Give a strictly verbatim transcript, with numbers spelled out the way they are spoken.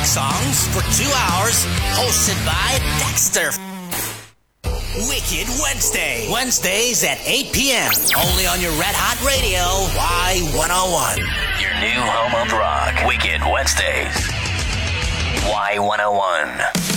songs for two hours, hosted by Dexter. Wicked Wednesday. Wednesdays at eight p.m. Only on your Red Hot Radio, Y one oh one. Your new home of rock. Wicked Wednesdays. Y one oh one.